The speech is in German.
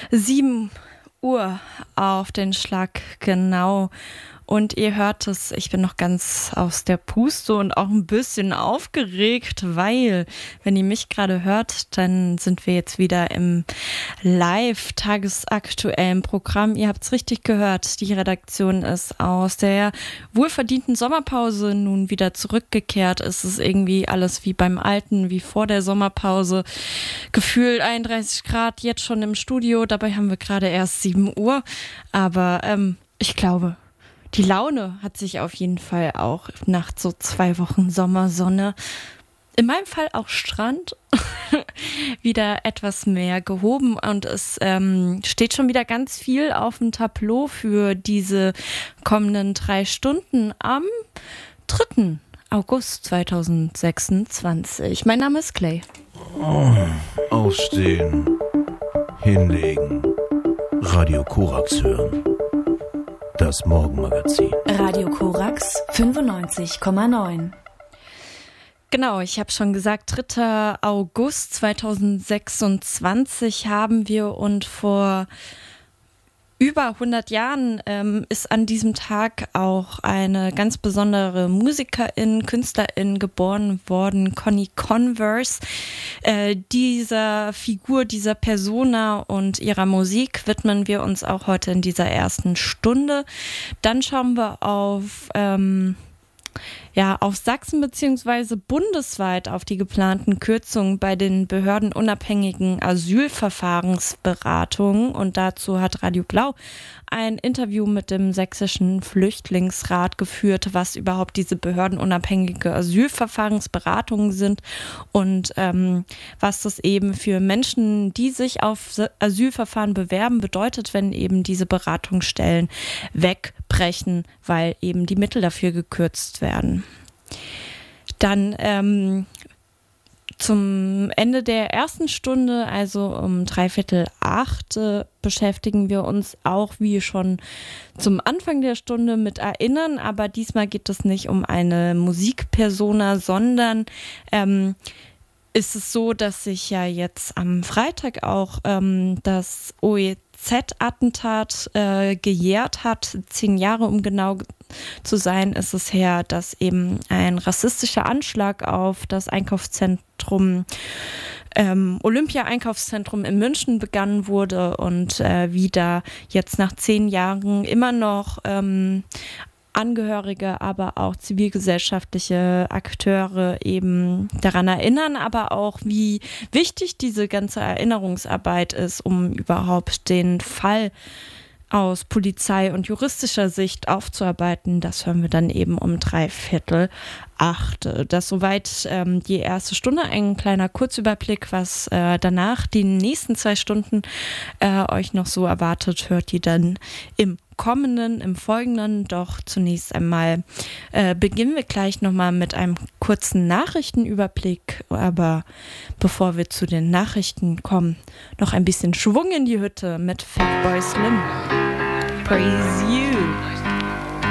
7 Uhr auf den Schlag, genau. Und ihr hört es, ich bin noch ganz aus der Puste und auch ein bisschen aufgeregt, weil, wenn ihr mich gerade hört, dann sind wir jetzt wieder im live-tagesaktuellen Programm. Ihr habt es richtig gehört, die Redaktion ist aus der wohlverdienten Sommerpause nun wieder zurückgekehrt. Es ist irgendwie alles wie beim Alten, wie vor der Sommerpause. Gefühlt 31 Grad jetzt schon im Studio, dabei haben wir gerade erst 7 Uhr. Aber ich glaube, die Laune hat sich auf jeden Fall auch nach so 2 Wochen Sommersonne, in meinem Fall auch Strand, wieder etwas mehr gehoben. Und es steht schon wieder ganz viel auf dem Tableau für diese kommenden 3 Stunden am 3. August 2026. Mein Name ist Clay. Aufstehen, hinlegen, Radio Korax hören. Das Morgenmagazin. Radio Korax 95,9. Genau, ich habe schon gesagt, 3. August 2026 haben wir, und vor über 100 Jahren ist an diesem Tag auch eine ganz besondere Musikerin, Künstlerin geboren worden, Connie Converse. Dieser Figur, dieser Persona und ihrer Musik widmen wir uns auch heute in dieser ersten Stunde. Dann schauen wir auf Sachsen bzw. bundesweit auf die geplanten Kürzungen bei den behördenunabhängigen Asylverfahrensberatungen. Und dazu hat Radio Blau ein Interview mit dem Sächsischen Flüchtlingsrat geführt, was überhaupt diese behördenunabhängige Asylverfahrensberatungen sind und was das eben für Menschen, die sich auf Asylverfahren bewerben, bedeutet, wenn eben diese Beratungsstellen wegbrechen, weil eben die Mittel dafür gekürzt werden. Dann zum Ende der ersten Stunde, also um 7:45, beschäftigen wir uns auch wie schon zum Anfang der Stunde mit Erinnern, aber diesmal geht es nicht um eine Musikpersona, sondern ist es so, dass sich ja jetzt am Freitag auch das OEZ-Attentat gejährt hat. 10 Jahre, um genau zu sein, ist es her, dass eben ein rassistischer Anschlag auf das Einkaufszentrum Olympia-Einkaufszentrum in München begangen wurde und wieder jetzt nach 10 Jahren immer noch Angehörige, aber auch zivilgesellschaftliche Akteure eben daran erinnern, aber auch wie wichtig diese ganze Erinnerungsarbeit ist, um überhaupt den Fall aus Polizei- und juristischer Sicht aufzuarbeiten. Das hören wir dann eben um 7:45. Das soweit die erste Stunde. Ein kleiner Kurzüberblick, was danach die nächsten 2 Stunden euch noch so erwartet, hört ihr dann im Folgenden. Doch zunächst einmal beginnen wir gleich nochmal mit einem kurzen Nachrichtenüberblick. Aber bevor wir zu den Nachrichten kommen, noch ein bisschen Schwung in die Hütte mit Fatboy Slim. Praise You.